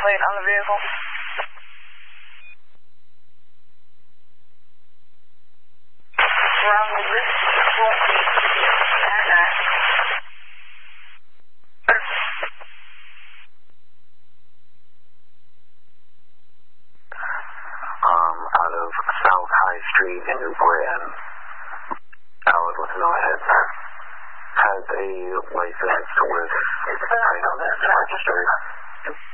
plate on the vehicle? Wrong with this. Out of South High Street in New Britain. Out with no head. Has a license with title that's registered.